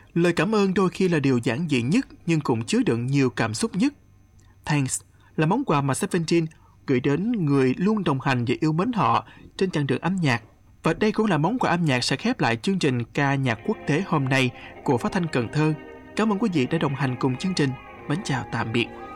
Lời cảm ơn đôi khi là điều giản dị nhất nhưng cũng chứa đựng nhiều cảm xúc nhất. Thanks là món quà mà Seventeen gửi đến người luôn đồng hành và yêu mến họ trên chặng đường âm nhạc. Và đây cũng là món quà âm nhạc sẽ khép lại chương trình ca nhạc quốc tế hôm nay của Phát thanh Cần Thơ. Cảm ơn quý vị đã đồng hành cùng chương trình. Mến chào tạm biệt.